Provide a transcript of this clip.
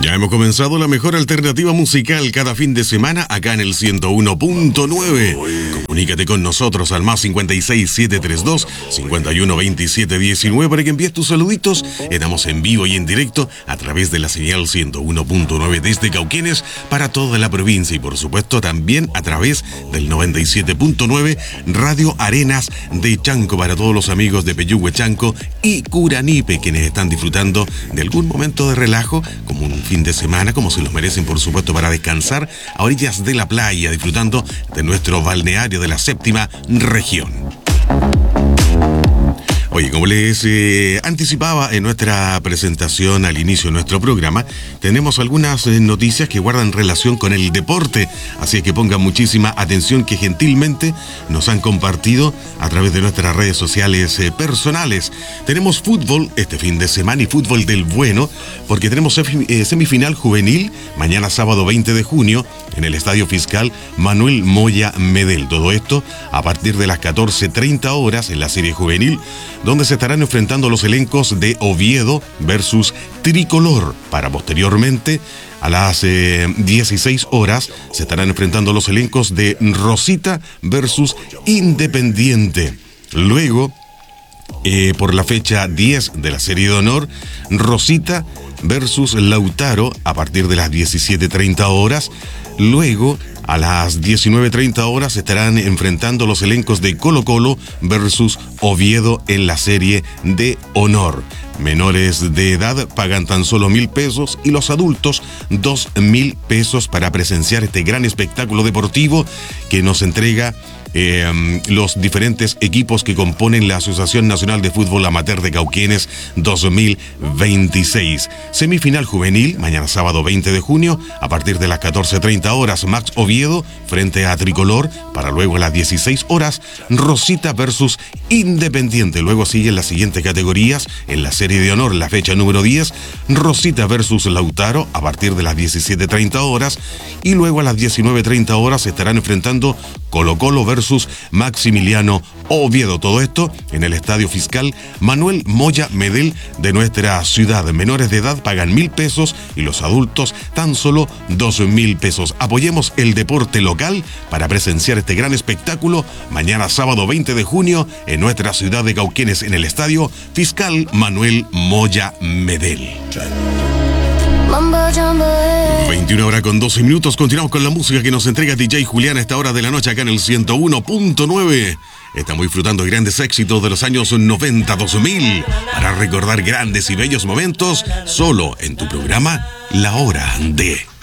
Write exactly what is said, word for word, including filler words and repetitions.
Ya hemos comenzado la mejor alternativa musical cada fin de semana acá en el ciento uno punto nueve. Comunícate con nosotros al más cincuenta y seis, setecientos treinta y dos, cincuenta y uno, veintisiete, diecinueve para que envíes tus saluditos. Estamos en vivo y en directo a través de la señal ciento uno punto nueve desde Cauquenes para toda la provincia y por supuesto también a través del noventa y siete punto nueve Radio Arenas de Chanco para todos los amigos de Peyúgue, Chanco y Curanipe quienes están disfrutando de algún momento de relajo como un fin de semana, como se los merecen por supuesto, para descansar a orillas de la playa, disfrutando de nuestro balneario de la séptima región. Oye, como les eh, anticipaba en nuestra presentación al inicio de nuestro programa, tenemos algunas eh, noticias que guardan relación con el deporte, así que pongan muchísima atención que gentilmente nos han compartido a través de nuestras redes sociales eh, personales. Tenemos fútbol este fin de semana y fútbol del bueno, porque tenemos eh, semifinal juvenil mañana sábado veinte de junio en el Estadio Fiscal Manuel Moya Medel. Todo esto a partir de las catorce treinta horas en la serie juvenil, donde se estarán enfrentando los elencos de Oviedo versus Tricolor, para posteriormente a las eh, dieciséis horas se estarán enfrentando los elencos de Rosita versus Independiente. Luego, eh, por la fecha diez de la serie de honor, Rosita versus Lautaro a partir de las diecisiete treinta horas. Luego, a las diecinueve treinta horas se estarán enfrentando los elencos de Colo Colo versus Oviedo en la serie de honor. Menores de edad pagan tan solo mil pesos y los adultos dos mil pesos para presenciar este gran espectáculo deportivo que nos entrega Eh, los diferentes equipos que componen la Asociación Nacional de Fútbol Amateur de Cauquenes dos mil veintiséis. Semifinal juvenil, mañana sábado veinte de junio, a partir de las catorce treinta horas, Max Oviedo frente a Tricolor, para luego a las dieciséis horas, Rosita versus Independiente. Luego siguen las siguientes categorías en la serie de honor, la fecha número diez, Rosita versus Lautaro, a partir de las diecisiete treinta horas, y luego a las diecinueve treinta horas se estarán enfrentando Colo Colo versus Maximiliano Oviedo. Todo esto en el Estadio Fiscal Manuel Moya Medel de nuestra ciudad. Menores de edad pagan mil pesos y los adultos tan solo dos mil pesos. Apoyemos el deporte local para presenciar este gran espectáculo mañana sábado veinte de junio en nuestra ciudad de Cauquenes en el Estadio Fiscal Manuel Moya Medel. veintiuna horas con doce minutos. Continuamos con la música que nos entrega D J Julián a esta hora de la noche acá en el ciento uno punto nueve. Estamos disfrutando de grandes éxitos de los años noventa, dos mil para recordar grandes y bellos momentos solo en tu programa La Hora de...